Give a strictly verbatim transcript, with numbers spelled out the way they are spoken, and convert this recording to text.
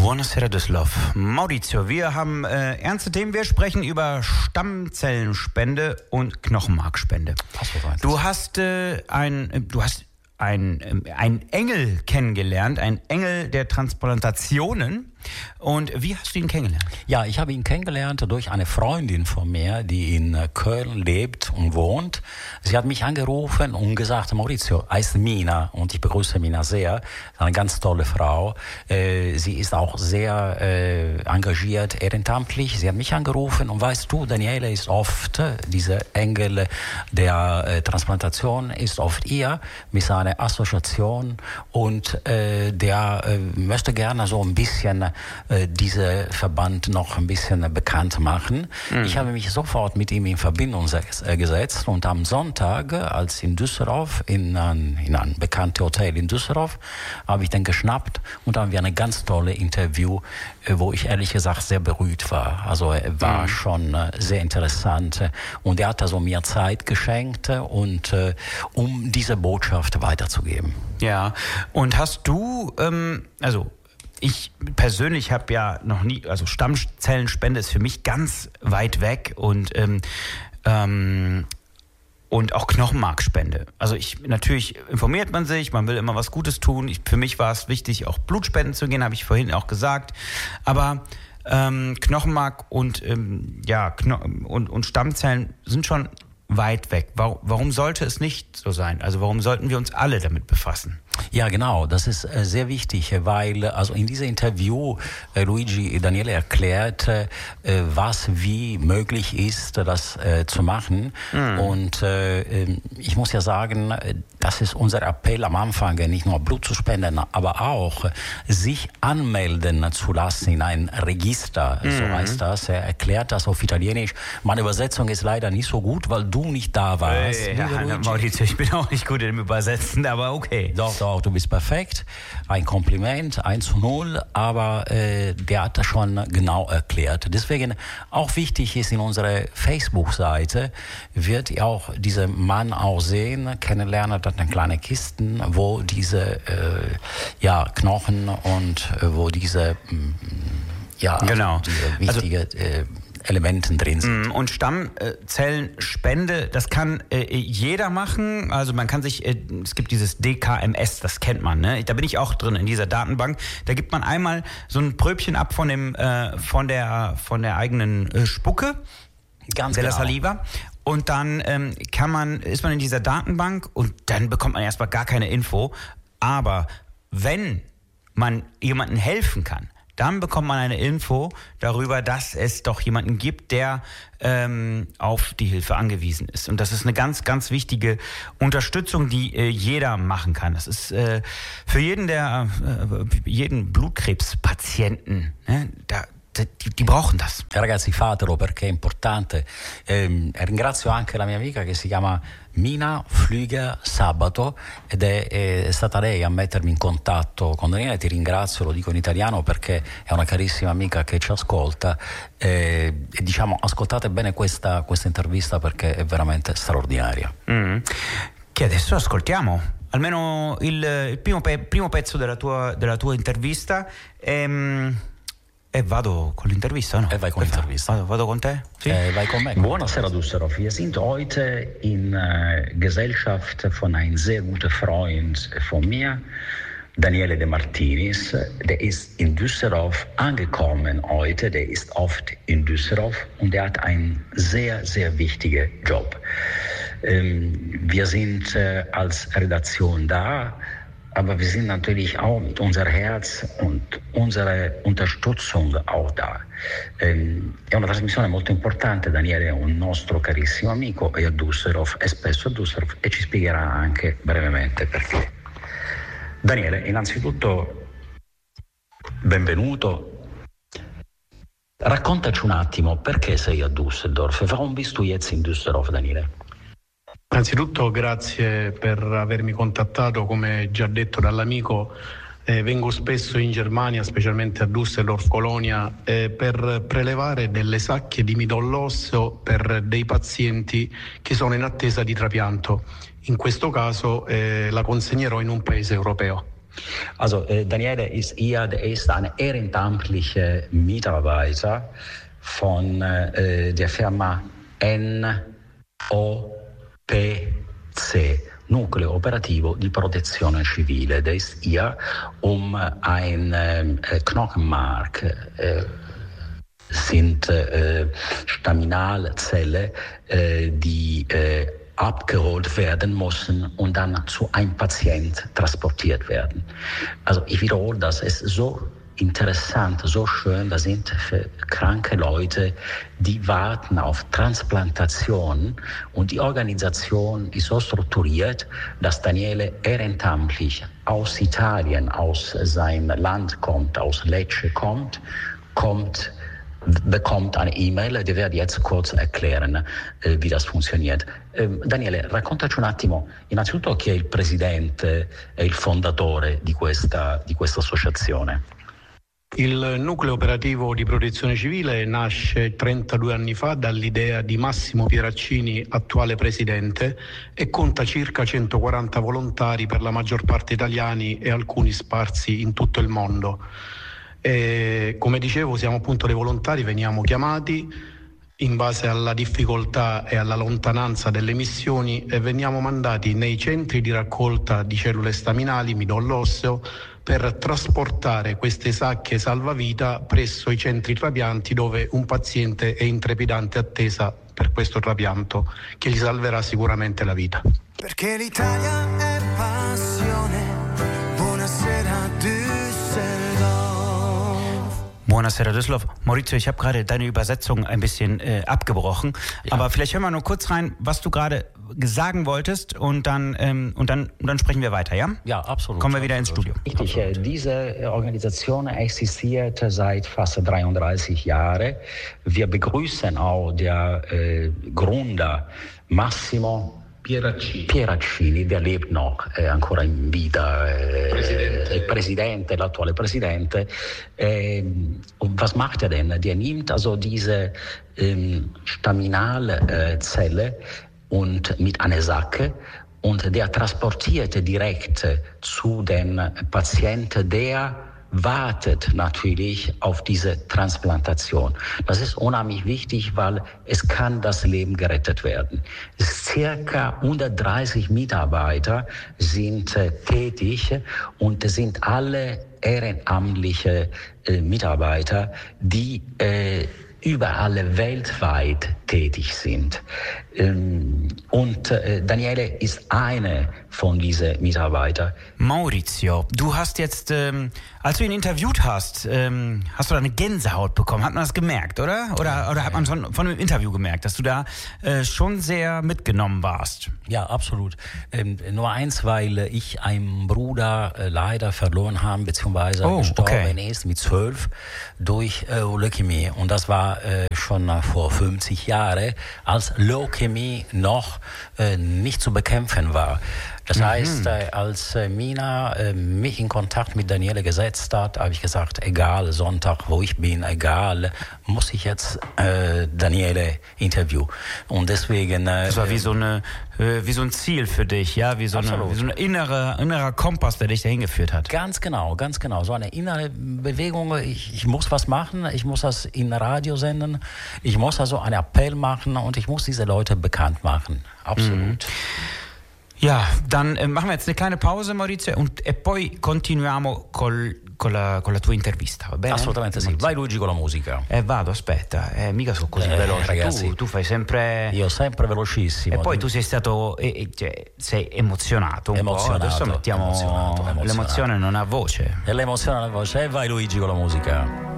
Buonasera Düsseldorf. Maurizio, wir haben äh, ernste Themen. Wir sprechen über Stammzellenspende und Knochenmarkspende. Du hast äh, ein, du hast ein, ein Engel kennengelernt, ein Engel der Transplantationen. Und wie hast du ihn kennengelernt? Ja, ich habe ihn kennengelernt durch eine Freundin von mir, die in Köln lebt und wohnt. Sie hat mich angerufen und gesagt, Maurizio, heißt Mina, und ich begrüße Mina sehr, eine ganz tolle Frau. Äh, sie ist auch sehr äh, engagiert, ehrenamtlich. Sie hat mich angerufen und weißt du, Daniele ist oft, diese Engel der äh, Transplantation ist oft ihr mit seiner Assoziation und äh, der äh, möchte gerne so ein bisschen äh, diese Verband noch ein bisschen bekannt machen. Mhm. Ich habe mich sofort mit ihm in Verbindung äh, gesetzt und am Sonntag, als in Düsseldorf, in ein, in ein bekanntes Hotel in Düsseldorf, habe ich den geschnappt und haben wir eine ganz tolle Interview, äh, wo ich ehrlich gesagt sehr berührt war. Also er war mhm. schon äh, sehr interessant und er hat also mir Zeit geschenkt und äh, um diese Botschaft weiterzugeben. Ja, und hast du, ähm, also ich persönlich habe ja noch nie, also Stammzellenspende ist für mich ganz weit weg und ähm, ähm, und auch Knochenmarkspende. Also ich, natürlich informiert man sich, man will immer was Gutes tun. Ich, für mich war es wichtig, auch Blutspenden zu gehen, habe ich vorhin auch gesagt. Aber ähm, Knochenmark und ähm, ja Kno- und, und Stammzellen sind schon weit weg. Warum, warum sollte es nicht so sein? Also warum sollten wir uns alle damit befassen? Ja, genau, das ist äh, sehr wichtig, weil also in diesem Interview äh, Luigi Daniele erklärt, äh, was wie möglich ist, das äh, zu machen. Mhm. Und äh, ich muss ja sagen, das ist unser Appell am Anfang, nicht nur Blut zu spenden, aber auch sich anmelden zu lassen in ein Register, mhm. so heißt das. Er erklärt das auf Italienisch. Meine Übersetzung ist leider nicht so gut, weil du nicht da warst. Äh, ja, Maurizio, ich bin auch nicht gut im Übersetzen, aber okay. Doch, doch. Du bist perfekt, ein Kompliment, eins zu null, aber äh, der hat das schon genau erklärt. Deswegen auch wichtig ist, in unserer Facebook-Seite wird ihr auch diesen Mann auch sehen, kennenlernen, das sind kleine Kisten, wo diese äh, ja, Knochen und äh, wo diese mh, ja, genau. also diese wichtige also, äh, Elementen drin sind. Und Stammzellenspende, das kann äh, jeder machen. Also man kann sich, äh, es gibt dieses D K M S, das kennt man, ne? Da bin ich auch drin in dieser Datenbank. Da gibt man einmal so ein Pröbchen ab von dem, äh, von der, von der eigenen äh, Spucke, ganz della genau. Saliva. Und dann ähm, kann man, ist man in dieser Datenbank und dann bekommt man erstmal gar keine Info. Aber wenn man jemandem helfen kann, dann bekommt man eine Info darüber, dass es doch jemanden gibt, der ähm, auf die Hilfe angewiesen ist. Und das ist eine ganz, ganz wichtige Unterstützung, die äh, jeder machen kann. Das ist äh, für jeden, der, äh, jeden Blutkrebspatienten, ne, da, Die, die brauchen das. Ragazzi, fatelo perché è importante. Eh, ringrazio anche la mia amica che si chiama Mina Flüger Sabato ed è, è stata lei a mettermi in contatto con Daniele. Ti ringrazio, lo dico in italiano perché è una carissima amica che ci ascolta eh, e diciamo ascoltate bene questa, questa intervista perché è veramente straordinaria. Mm. Che adesso ascoltiamo almeno il, il primo, pe- primo pezzo della tua, della tua intervista. Ehm, E vado con l'intervista, no? E vai con l'intervista. Vado, vado con te? Sì? E vai con me. Buonasera Düsseldorf. Wir sind heute in äh, Gesellschaft von einem sehr guten Freund von mir, Daniele De Martinis. Der ist in Düsseldorf angekommen heute. Der ist oft in Düsseldorf und der hat einen sehr, sehr wichtigen Job. Ähm, wir sind äh, als Redaktion da. Aber wir sind natürlich auch mit unserem Herz und unserer Unterstützung auch da. Ehm, è una trasmissione molto importante, Daniele è un nostro carissimo amico, è a Düsseldorf, è spesso a Düsseldorf e ci spiegherà anche brevemente perché. Daniele, innanzitutto benvenuto. Raccontaci un attimo perché sei a Düsseldorf. Warum bist du jetzt in Düsseldorf, Daniele? Innanzitutto grazie per avermi contattato, come già detto dall'amico, eh, vengo spesso in Germania, specialmente a Düsseldorf, Colonia, eh, per prelevare delle sacche di midollo osseo per dei pazienti che sono in attesa di trapianto. In questo caso eh, la consegnerò in un paese europeo. Also äh, Daniele ist hier, der ist ein ehrenamtlicher Mitarbeiter von äh, der Firma N O P C, Nucleo Operativo di Protezione Civile. Der ist hier, um ein äh, Knochenmark äh, sind äh, Staminalzellen, äh, die äh, abgeholt werden müssen und dann zu einem Patient transportiert werden. Also ich wiederhole das, es ist so interessant, so schön, das sind für kranke Leute, die warten auf Transplantation und die Organisation ist so strukturiert, dass Daniele ehrenamtlich aus Italien, aus seinem Land kommt, aus Lecce kommt, kommt bekommt eine E-Mail, die werde jetzt kurz erklären, eh, wie das funktioniert. Eh, Daniele, raccontaci un attimo, innanzitutto chi è il presidente e il fondatore di questa, di questa associazione? Il nucleo operativo di protezione civile nasce trentadue anni fa dall'idea di Massimo Pieraccini, attuale presidente, e conta circa centoquaranta volontari, per la maggior parte italiani e alcuni sparsi in tutto il mondo. E, come dicevo, siamo appunto dei volontari, veniamo chiamati in base alla difficoltà e alla lontananza delle missioni e veniamo mandati nei centri di raccolta di cellule staminali, midollo osseo, per trasportare queste sacche salvavita presso i centri trapianti dove un paziente è in trepidante attesa per questo trapianto che gli salverà sicuramente la vita. Perché l'Italia è passione. Buonasera Düsseldorf. Buonasera Düsseldorf. Maurizio, ich habe gerade deine Übersetzung ein bisschen äh, abgebrochen, ja. Aber vielleicht hören wir nur kurz rein, was du gerade sagen wolltest und dann, ähm, und dann, und dann sprechen wir weiter, ja? Ja, absolut. Kommen wir wieder absolut. ins Studio. Richtig, absolut. Diese Organisation existiert seit fast dreiunddreißig Jahren. Wir begrüßen auch der äh, Gründer Massimo Pieraccini. Pieraccini, der lebt noch äh, ancora in vita, äh, Presidente. Äh, Presidente, l'attuale Presidente. Äh, und was macht er denn? Der nimmt also diese ähm, Staminalzelle äh, und mit einer Sacke und der transportiert direkt zu dem Patienten, der wartet natürlich auf diese Transplantation. Das ist unheimlich wichtig, weil es kann das Leben gerettet werden. Circa hundertdreißig Mitarbeiter sind äh, tätig und sind alle ehrenamtliche äh, Mitarbeiter, die äh, überall weltweit tätig sind. Und Daniele ist eine von diesen Mitarbeitern. Maurizio, du hast jetzt, ähm, als du ihn interviewt hast, ähm, hast du da eine Gänsehaut bekommen. Hat man das gemerkt, oder? Oder, oder hat man von, von dem Interview gemerkt, dass du da äh, schon sehr mitgenommen warst? Ja, absolut. Ähm, nur eins, weil ich einen Bruder äh, leider verloren habe, beziehungsweise oh, gestorben okay. ist mit zwölf durch äh, Leukämie. Und das war äh, schon äh, vor fünfzig Jahren, als Leukämie noch äh, nicht zu bekämpfen war. Das mhm. heißt, äh, als äh, Mina äh, mich in Kontakt mit Daniele gesetzt hat, habe ich gesagt, egal, Sonntag, wo ich bin, egal, muss ich jetzt äh, Daniele interviewen. Und deswegen... Äh, das war wie so, eine, äh, wie so ein Ziel für dich, ja? Wie so, eine, wie so ein innere, innerer Kompass, der dich dahin geführt hat. Ganz genau, ganz genau. So eine innere Bewegung, ich, ich muss was machen, ich muss das in Radio senden, ich muss also einen Appell machen und ich muss diese Leute bekannt machen. Absolut. Mhm. Ja, dann äh, machen wir jetzt eine kleine Pause, Maurizio, und e poi continuiamo col, con, la, con la tua intervista, va bene? Assolutamente sì. Vai Luigi con la musica. Eh vado, aspetta, eh, mica sono così eh, veloce. Ragazzi, tu, tu fai sempre... Io sempre velocissimo. E poi tu sei stato, eh, cioè, sei emozionato un emozionato, po', adesso mettiamo... emozionato, emozionato. L'emozione non ha voce. E l'emozione non ha voce, e vai Luigi con la musica.